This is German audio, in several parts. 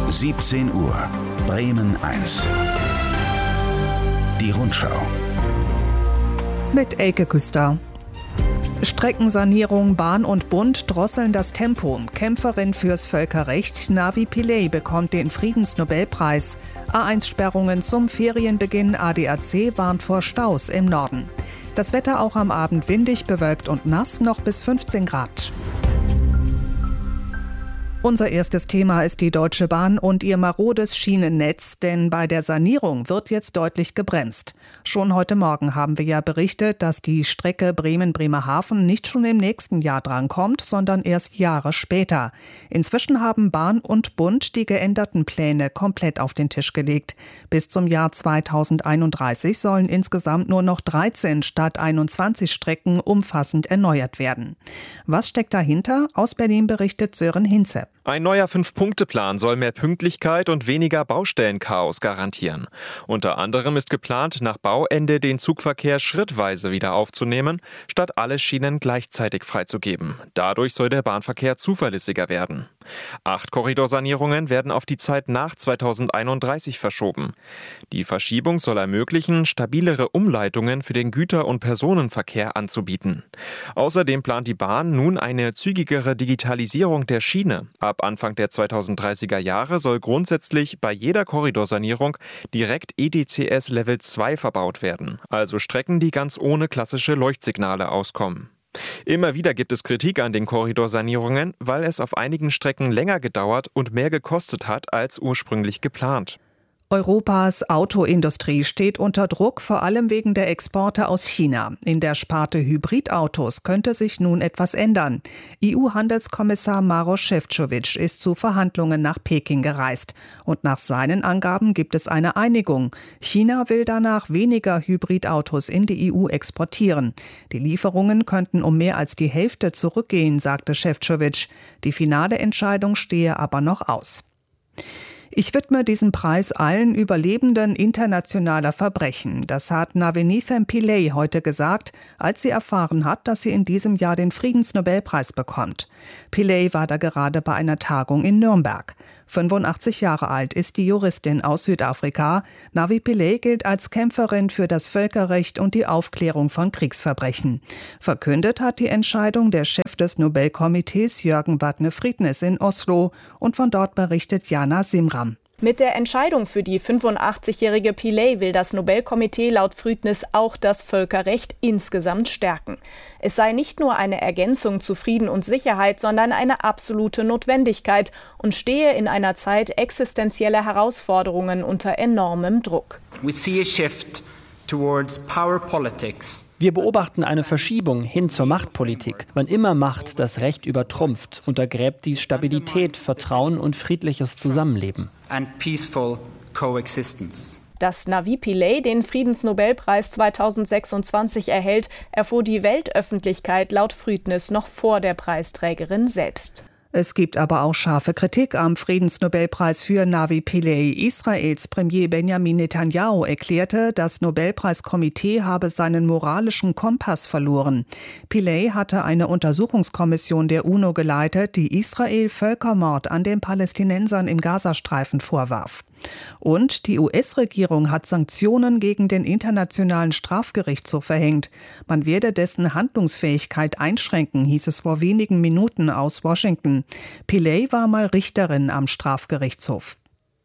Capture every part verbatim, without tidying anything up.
siebzehn Uhr, Bremen eins. Die Rundschau. Mit Elke Küster. Streckensanierung, Bahn und Bund drosseln das Tempo. Kämpferin fürs Völkerrecht Navi Pillay bekommt den Friedensnobelpreis. A eins Sperrungen zum Ferienbeginn. A D A C warnt vor Staus im Norden. Das Wetter auch am Abend windig, bewölkt und nass, noch bis fünfzehn Grad. Unser erstes Thema ist die Deutsche Bahn und ihr marodes Schienennetz, denn bei der Sanierung wird jetzt deutlich gebremst. Schon heute Morgen haben wir ja berichtet, dass die Strecke Bremen-Bremerhaven nicht schon im nächsten Jahr drankommt, sondern erst Jahre später. Inzwischen haben Bahn und Bund die geänderten Pläne komplett auf den Tisch gelegt. Bis zum Jahr zweitausendeinunddreißig sollen insgesamt nur noch dreizehn statt einundzwanzig Strecken umfassend erneuert werden. Was steckt dahinter? Aus Berlin berichtet Sören Hinze. Ein neuer Fünf-Punkte-Plan soll mehr Pünktlichkeit und weniger Baustellenchaos garantieren. Unter anderem ist geplant, nach Bauende den Zugverkehr schrittweise wieder aufzunehmen, statt alle Schienen gleichzeitig freizugeben. Dadurch soll der Bahnverkehr zuverlässiger werden. Acht Korridorsanierungen werden auf die Zeit nach zweitausendeinunddreißig verschoben. Die Verschiebung soll ermöglichen, stabilere Umleitungen für den Güter- und Personenverkehr anzubieten. Außerdem plant die Bahn nun eine zügigere Digitalisierung der Schiene. Ab Anfang der zweitausenddreißiger Jahre soll grundsätzlich bei jeder Korridorsanierung direkt E D C S Level zwei verbaut werden, also Strecken, die ganz ohne klassische Leuchtsignale auskommen. Immer wieder gibt es Kritik an den Korridorsanierungen, weil es auf einigen Strecken länger gedauert und mehr gekostet hat als ursprünglich geplant. Europas Autoindustrie steht unter Druck, vor allem wegen der Exporte aus China. In der Sparte Hybridautos könnte sich nun etwas ändern. E U-Handelskommissar Maroš Šefčovič ist zu Verhandlungen nach Peking gereist. Und nach seinen Angaben gibt es eine Einigung. China will danach weniger Hybridautos in die E U exportieren. Die Lieferungen könnten um mehr als die Hälfte zurückgehen, sagte Šefčovič. Die finale Entscheidung stehe aber noch aus. Ich widme diesen Preis allen Überlebenden internationaler Verbrechen. Das hat Navinithem Pillay heute gesagt, als sie erfahren hat, dass sie in diesem Jahr den Friedensnobelpreis bekommt. Pillay war da gerade bei einer Tagung in Nürnberg. fünfundachtzig Jahre alt ist die Juristin aus Südafrika. Navi Pillay gilt als Kämpferin für das Völkerrecht und die Aufklärung von Kriegsverbrechen. Verkündet hat die Entscheidung der Chef des Nobelkomitees Jørgen Vatne-Friednes in Oslo, und von dort berichtet Jana Simram. Mit der Entscheidung für die fünfundachtzigjährige Pillay will das Nobelkomitee laut Friednes auch das Völkerrecht insgesamt stärken. Es sei nicht nur eine Ergänzung zu Frieden und Sicherheit, sondern eine absolute Notwendigkeit und stehe in einer Zeit existenzieller Herausforderungen unter enormem Druck. We see a shift towards power politics. Wir beobachten eine Verschiebung hin zur Machtpolitik. Wann immer Macht das Recht übertrumpft, untergräbt dies Stabilität, Vertrauen und friedliches Zusammenleben. And peaceful coexistence. Dass Navi Pillay den Friedensnobelpreis zweitausendsechsundzwanzig erhält, erfuhr die Weltöffentlichkeit laut Friednes noch vor der Preisträgerin selbst. Es gibt aber auch scharfe Kritik am Friedensnobelpreis für Navi Pillay. Israels Premier Benjamin Netanyahu erklärte, das Nobelpreiskomitee habe seinen moralischen Kompass verloren. Pillay hatte eine Untersuchungskommission der UNO geleitet, die Israel Völkermord an den Palästinensern im Gazastreifen vorwarf. Und die U S-Regierung hat Sanktionen gegen den Internationalen Strafgerichtshof verhängt. Man werde dessen Handlungsfähigkeit einschränken, hieß es vor wenigen Minuten aus Washington. Pillay war mal Richterin am Strafgerichtshof.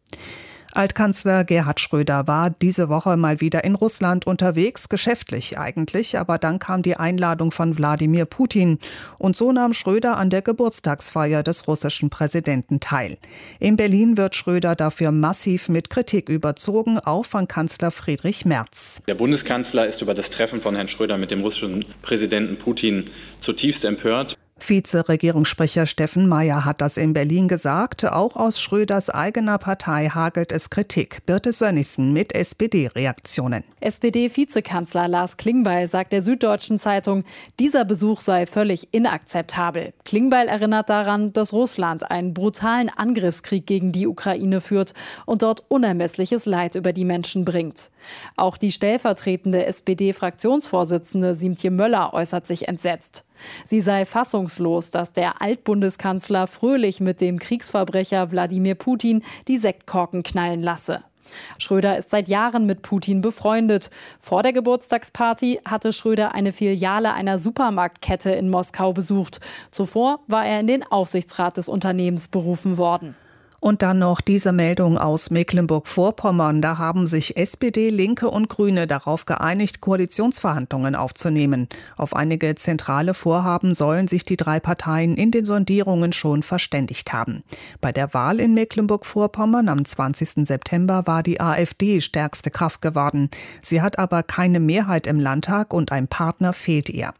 Altkanzler Gerhard Schröder war diese Woche mal wieder in Russland unterwegs, geschäftlich eigentlich, aber dann kam die Einladung von Wladimir Putin und so nahm Schröder an der Geburtstagsfeier des russischen Präsidenten teil. In Berlin wird Schröder dafür massiv mit Kritik überzogen, auch von Kanzler Friedrich Merz. Der Bundeskanzler ist über das Treffen von Herrn Schröder mit dem russischen Präsidenten Putin zutiefst empört. Vize-Regierungssprecher Steffen Mayer hat das in Berlin gesagt. Auch aus Schröders eigener Partei hagelt es Kritik. Birte Sönnigsen mit S P D-Reaktionen. S P D-Vizekanzler Lars Klingbeil sagt der Süddeutschen Zeitung, dieser Besuch sei völlig inakzeptabel. Klingbeil erinnert daran, dass Russland einen brutalen Angriffskrieg gegen die Ukraine führt und dort unermessliches Leid über die Menschen bringt. Auch die stellvertretende S P D-Fraktionsvorsitzende Siemtje Möller äußert sich entsetzt. Sie sei fassungslos, dass der Altbundeskanzler fröhlich mit dem Kriegsverbrecher Wladimir Putin die Sektkorken knallen lasse. Schröder ist seit Jahren mit Putin befreundet. Vor der Geburtstagsparty hatte Schröder eine Filiale einer Supermarktkette in Moskau besucht. Zuvor war er in den Aufsichtsrat des Unternehmens berufen worden. Und dann noch diese Meldung aus Mecklenburg-Vorpommern. Da haben sich S P D, Linke und Grüne darauf geeinigt, Koalitionsverhandlungen aufzunehmen. Auf einige zentrale Vorhaben sollen sich die drei Parteien in den Sondierungen schon verständigt haben. Bei der Wahl in Mecklenburg-Vorpommern am zwanzigsten September war die AfD stärkste Kraft geworden. Sie hat aber keine Mehrheit im Landtag und ein Partner fehlt ihr.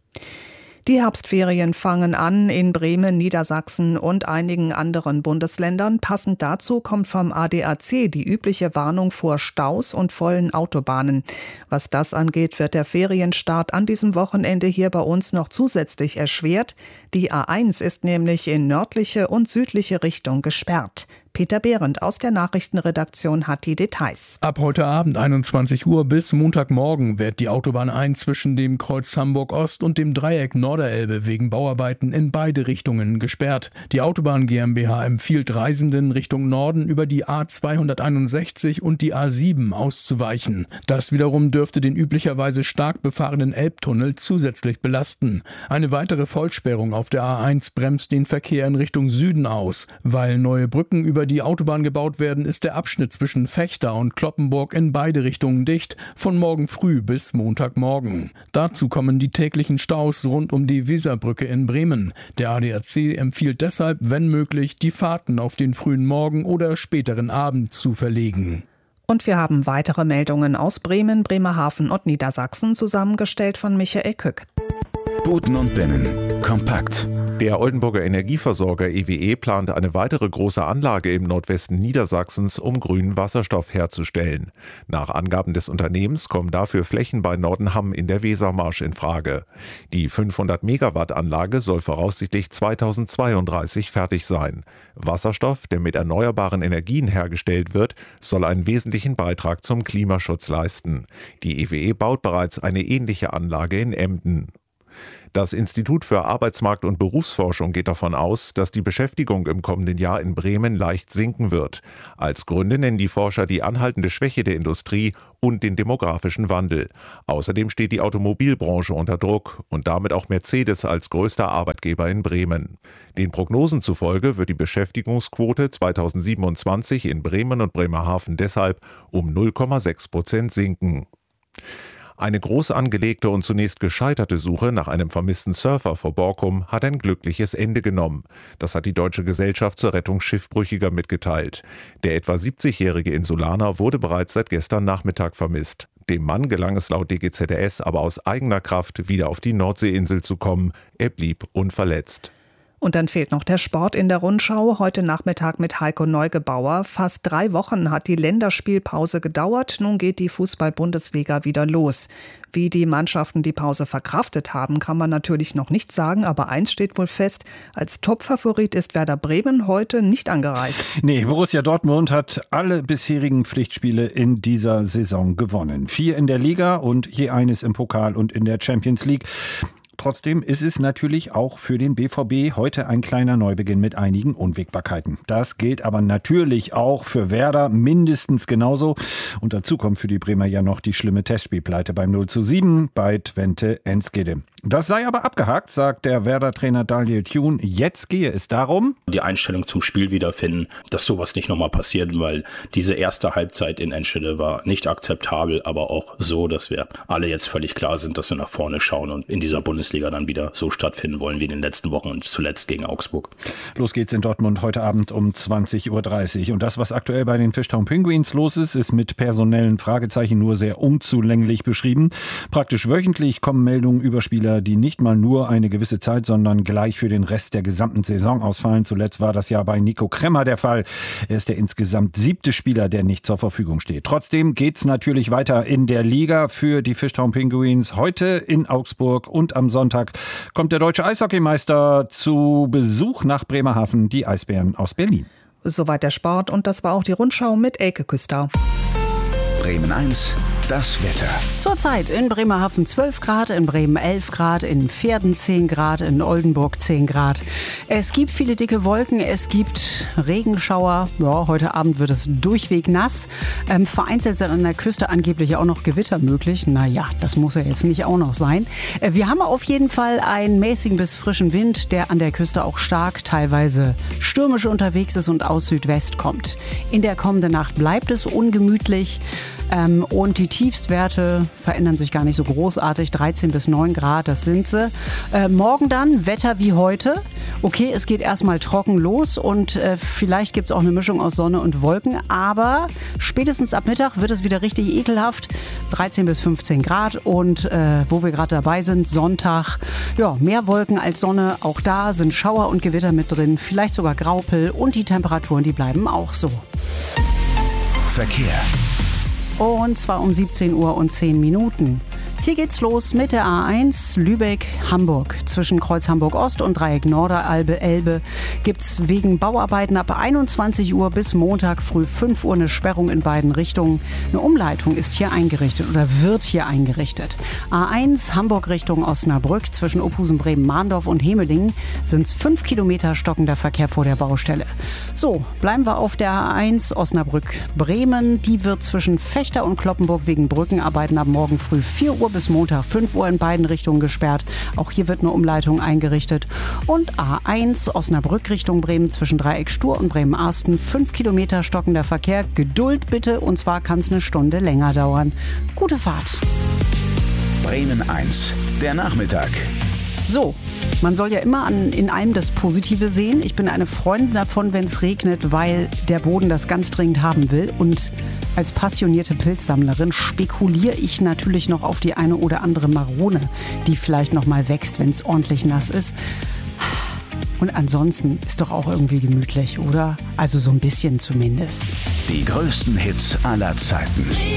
Die Herbstferien fangen an in Bremen, Niedersachsen und einigen anderen Bundesländern. Passend dazu kommt vom A D A C die übliche Warnung vor Staus und vollen Autobahnen. Was das angeht, wird der Ferienstart an diesem Wochenende hier bei uns noch zusätzlich erschwert. Die A eins ist nämlich in nördliche und südliche Richtung gesperrt. Peter Behrendt aus der Nachrichtenredaktion hat die Details. Ab heute Abend einundzwanzig Uhr bis Montagmorgen wird die Autobahn eins zwischen dem Kreuz Hamburg-Ost und dem Dreieck Norderelbe wegen Bauarbeiten in beide Richtungen gesperrt. Die Autobahn GmbH empfiehlt Reisenden Richtung Norden über die A zweihunderteinundsechzig und die A sieben auszuweichen. Das wiederum dürfte den üblicherweise stark befahrenen Elbtunnel zusätzlich belasten. Eine weitere Vollsperrung auf der A eins bremst den Verkehr in Richtung Süden aus. Weil neue Brücken über die Autobahn gebaut werden, ist der Abschnitt zwischen Vechta und Cloppenburg in beide Richtungen dicht, von morgen früh bis Montagmorgen. Dazu kommen die täglichen Staus rund um die Weserbrücke in Bremen. Der A D A C empfiehlt deshalb, wenn möglich, die Fahrten auf den frühen Morgen oder späteren Abend zu verlegen. Und wir haben weitere Meldungen aus Bremen, Bremerhaven und Niedersachsen, zusammengestellt von Michael Kück. Buten und Binnen. Kompakt. Der Oldenburger Energieversorger E W E plant eine weitere große Anlage im Nordwesten Niedersachsens, um grünen Wasserstoff herzustellen. Nach Angaben des Unternehmens kommen dafür Flächen bei Nordenham in der Wesermarsch in Frage. Die fünfhundert Megawatt Anlage soll voraussichtlich zweitausendzweiunddreißig fertig sein. Wasserstoff, der mit erneuerbaren Energien hergestellt wird, soll einen wesentlichen Beitrag zum Klimaschutz leisten. Die E W E baut bereits eine ähnliche Anlage in Emden. Das Institut für Arbeitsmarkt- und Berufsforschung geht davon aus, dass die Beschäftigung im kommenden Jahr in Bremen leicht sinken wird. Als Gründe nennen die Forscher die anhaltende Schwäche der Industrie und den demografischen Wandel. Außerdem steht die Automobilbranche unter Druck und damit auch Mercedes als größter Arbeitgeber in Bremen. Den Prognosen zufolge wird die Beschäftigungsquote zweitausendsiebenundzwanzig in Bremen und Bremerhaven deshalb um null Komma sechs Prozent sinken. Eine groß angelegte und zunächst gescheiterte Suche nach einem vermissten Surfer vor Borkum hat ein glückliches Ende genommen. Das hat die Deutsche Gesellschaft zur Rettung Schiffbrüchiger mitgeteilt. Der etwa siebzigjährige Insulaner wurde bereits seit gestern Nachmittag vermisst. Dem Mann gelang es laut D G Z R S aber aus eigener Kraft wieder auf die Nordseeinsel zu kommen. Er blieb unverletzt. Und dann fehlt noch der Sport in der Rundschau. Heute Nachmittag mit Heiko Neugebauer. Fast drei Wochen hat die Länderspielpause gedauert. Nun geht die Fußball-Bundesliga wieder los. Wie die Mannschaften die Pause verkraftet haben, kann man natürlich noch nicht sagen. Aber eins steht wohl fest, als Topfavorit ist Werder Bremen heute nicht angereist. Nee, Borussia Dortmund hat alle bisherigen Pflichtspiele in dieser Saison gewonnen. Vier in der Liga und je eines im Pokal und in der Champions League. Trotzdem ist es natürlich auch für den B V B heute ein kleiner Neubeginn mit einigen Unwägbarkeiten. Das gilt aber natürlich auch für Werder mindestens genauso. Und dazu kommt für die Bremer ja noch die schlimme Testspielpleite beim null zu sieben bei Twente Enschede. Das sei aber abgehakt, sagt der Werder-Trainer Daniel Thune. Jetzt gehe es darum, die Einstellung zum Spiel wiederfinden, dass sowas nicht nochmal passiert, weil diese erste Halbzeit in Enschede war nicht akzeptabel, aber auch so, dass wir alle jetzt völlig klar sind, dass wir nach vorne schauen und in dieser Bundesliga dann wieder so stattfinden wollen wie in den letzten Wochen und zuletzt gegen Augsburg. Los geht's in Dortmund heute Abend um zwanzig Uhr dreißig. Und das, was aktuell bei den Fishtown Penguins los ist, ist mit personellen Fragezeichen nur sehr unzulänglich beschrieben. Praktisch wöchentlich kommen Meldungen über Spieler, die nicht mal nur eine gewisse Zeit, sondern gleich für den Rest der gesamten Saison ausfallen. Zuletzt war das ja bei Nico Kremmer der Fall. Er ist der insgesamt siebte Spieler, der nicht zur Verfügung steht. Trotzdem geht's natürlich weiter in der Liga für die Fishtown Penguins. Heute in Augsburg und am Sonntag kommt der deutsche Eishockeymeister zu Besuch nach Bremerhaven, die Eisbären aus Berlin. Soweit der Sport und das war auch die Rundschau mit Elke Küster. Bremen eins, das Wetter. Zurzeit in Bremerhaven zwölf Grad, in Bremen elf Grad, in Pferden zehn Grad, in Oldenburg zehn Grad. Es gibt viele dicke Wolken, es gibt Regenschauer. Ja, heute Abend wird es durchweg nass. Ähm, vereinzelt sind an der Küste angeblich auch noch Gewitter möglich. Naja, das muss ja jetzt nicht auch noch sein. Äh, wir haben auf jeden Fall einen mäßigen bis frischen Wind, der an der Küste auch stark, teilweise stürmisch unterwegs ist und aus Südwest kommt. In der kommenden Nacht bleibt es ungemütlich. Ähm, und die Tiefstwerte verändern sich gar nicht so großartig. dreizehn bis neun Grad, das sind sie. Äh, morgen dann Wetter wie heute. Okay, es geht erstmal trocken los und äh, vielleicht gibt es auch eine Mischung aus Sonne und Wolken. Aber spätestens ab Mittag wird es wieder richtig ekelhaft. dreizehn bis fünfzehn Grad und äh, wo wir gerade dabei sind, Sonntag, ja, mehr Wolken als Sonne. Auch da sind Schauer und Gewitter mit drin, vielleicht sogar Graupel und die Temperaturen, die bleiben auch so. Verkehr. Und zwar um siebzehn Uhr und zehn Minuten. Hier geht's los mit der A eins Lübeck-Hamburg. Zwischen Kreuz Hamburg-Ost und Dreieck Norderelbe gibt's wegen Bauarbeiten ab einundzwanzig Uhr bis Montag früh fünf Uhr eine Sperrung in beiden Richtungen. Eine Umleitung ist hier eingerichtet oder wird hier eingerichtet. A eins Hamburg Richtung Osnabrück zwischen Ophusen, Bremen, Mahndorf und Hemelingen sind's fünf Kilometer stockender Verkehr vor der Baustelle. So, bleiben wir auf der A eins Osnabrück-Bremen. Die wird zwischen Fechter und Kloppenburg wegen Brückenarbeiten ab morgen früh vier Uhr bis Montag fünf Uhr in beiden Richtungen gesperrt. Auch hier wird eine Umleitung eingerichtet. Und A eins Osnabrück Richtung Bremen zwischen Dreieck Stur und Bremen-Arsten. fünf Kilometer stockender Verkehr. Geduld bitte, und zwar kann es eine Stunde länger dauern. Gute Fahrt. Bremen eins, der Nachmittag. So, man soll ja immer an, in allem das Positive sehen. Ich bin eine Freundin davon, wenn es regnet, weil der Boden das ganz dringend haben will. Und als passionierte Pilzsammlerin spekuliere ich natürlich noch auf die eine oder andere Marone, die vielleicht noch mal wächst, wenn es ordentlich nass ist. Und ansonsten ist doch auch irgendwie gemütlich, oder? Also so ein bisschen zumindest. Die größten Hits aller Zeiten.